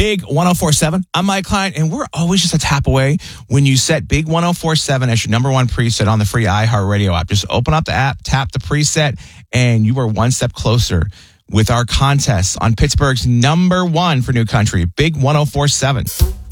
Big 1047. I'm Mike Klein, and we're always just a tap away when you set Big 1047 as your number one preset on the free iHeartRadio app. Just open up the app, tap the preset, and you are one step closer with our contest on Pittsburgh's number one for new country, Big 1047.